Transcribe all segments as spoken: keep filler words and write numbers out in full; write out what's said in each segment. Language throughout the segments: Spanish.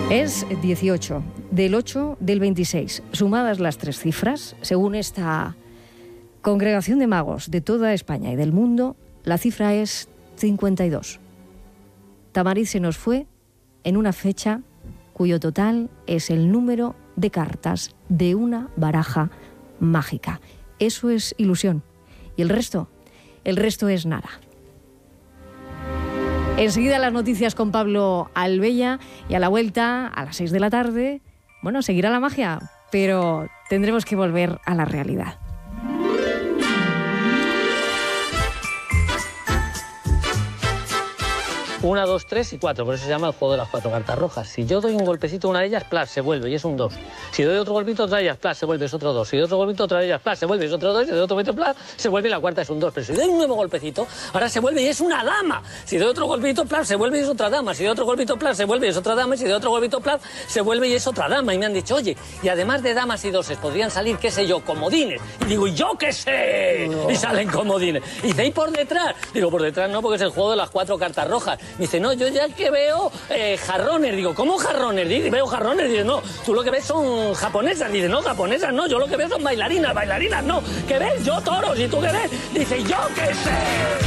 Es dieciocho, del ocho del veintiséis. Sumadas las tres cifras, según esta congregación de magos de toda España y del mundo, la cifra es cincuenta y dos. Tamariz se nos fue en una fecha cuyo total es el número de cartas de una baraja mágica. Eso es ilusión. Y el resto, el resto es nada. Enseguida las noticias con Pablo Albella y a la vuelta, a las seis de la tarde, bueno, seguirá la magia, pero tendremos que volver a la realidad. Una, dos, tres y cuatro, por eso se llama el juego de las cuatro cartas rojas. Si yo doy un golpecito a una de ellas, plas, se vuelve y es un dos. Si doy otro golpito a otra de ellas, plas, se vuelve y es otro dos. Si doy otro golpito a otra de ellas, plas, se vuelve y es otro dos. Si doy otro golpito, plas, se vuelve y la cuarta es un dos. Pero si doy un nuevo golpecito, ahora se vuelve y es una dama. Si doy otro golpito, plas, se vuelve y es otra dama. Si doy otro golpito, plas, se vuelve y es otra dama. Y si doy otro golpito, plas, se vuelve y es otra dama. Y me han dicho, oye, y además de damas y doses, podrían salir, qué sé yo, comodines. Y digo, ¿y yo qué sé? No. Y salen comodines. Y dice, ¿y por detrás? Digo, por detrás no, porque es el juego de las cuatro cartas rojas. Me dice, no, yo ya que veo eh, jarrones. Digo, ¿cómo jarrones? Dice, veo jarrones. Dice, no, tú lo que ves son japonesas. Dice, no, japonesas no, yo lo que veo son bailarinas, bailarinas no. ¿Qué ves? Yo toros. ¿Y tú qué ves? Dice, yo qué sé.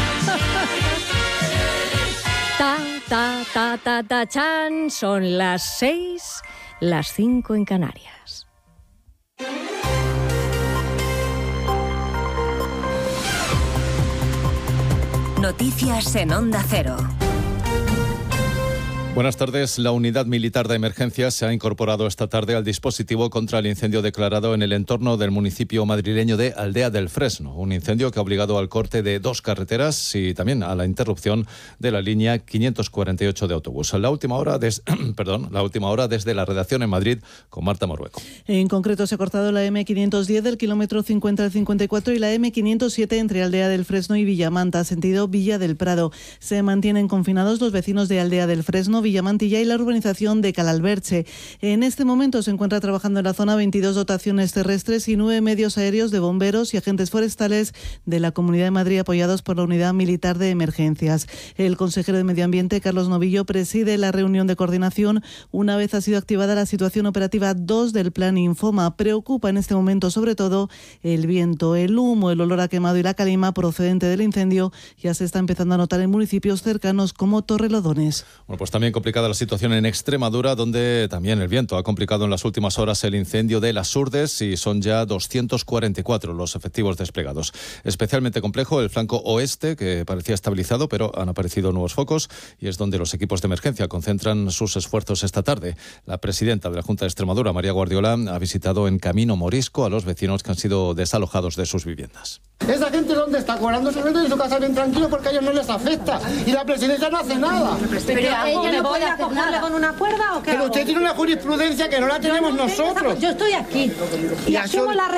Ta, ta, ta, ta, ta, chan. Son las seis, las cinco en Canarias. Noticias en Onda Cero. Buenas tardes. La Unidad Militar de Emergencias se ha incorporado esta tarde al dispositivo contra el incendio declarado en el entorno del municipio madrileño de Aldea del Fresno. Un incendio que ha obligado al corte de dos carreteras y también a la interrupción de la línea quinientos cuarenta y ocho de autobús. La última hora, des... Perdón, la última hora desde la redacción en Madrid con Marta Morueco. En concreto se ha cortado la eme quinientos diez del kilómetro cincuenta al cincuenta y cuatro y la eme quinientos siete entre Aldea del Fresno y Villamanta, sentido Villa del Prado. Se mantienen confinados los vecinos de Aldea del Fresno, Villamantilla y la urbanización de Calalberche. En este momento se encuentra trabajando en la zona veintidós dotaciones terrestres y nueve medios aéreos de bomberos y agentes forestales de la Comunidad de Madrid apoyados por la Unidad Militar de Emergencias. El consejero de Medio Ambiente, Carlos Novillo, preside la reunión de coordinación una vez ha sido activada la situación operativa dos del Plan Infoma. Preocupa en este momento sobre todo el viento, el humo, el olor a quemado y la calima procedente del incendio ya se está empezando a notar en municipios cercanos como Torrelodones. Bueno, pues también complicada la situación en Extremadura, donde también el viento ha complicado en las últimas horas el incendio de Las Urdes y son ya doscientos cuarenta y cuatro los efectivos desplegados. Especialmente complejo el flanco oeste, que parecía estabilizado, pero han aparecido nuevos focos y es donde los equipos de emergencia concentran sus esfuerzos esta tarde. La presidenta de la Junta de Extremadura, María Guardiola, ha visitado en Camino Morisco a los vecinos que han sido desalojados de sus viviendas. ¿Esa gente dónde está? Cobrando su renta en su casa bien tranquilo porque a ellos no les afecta y la presidencia no hace nada. Pero ella no puede cogerle con una cuerda o qué. Pero usted tiene una jurisprudencia que no la tenemos no nosotros. Esa, yo estoy aquí y, y asumo la